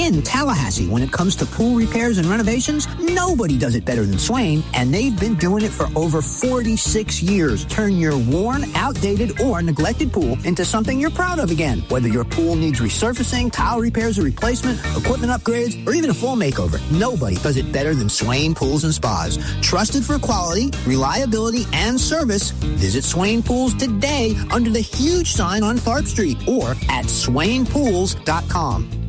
in Tallahassee, when it comes to pool repairs and renovations, nobody does it better than Swain, and they've been doing it for over 46 years. Turn your worn, outdated, or neglected pool into something you're proud of again. Whether your pool needs resurfacing, tile repairs or replacement, equipment upgrades, or even a full makeover, nobody does it better than Swain Pools and Spas. Trusted for quality, reliability, and service, visit Swain Pools today under the huge sign on Tharp Street or at swainpools.com.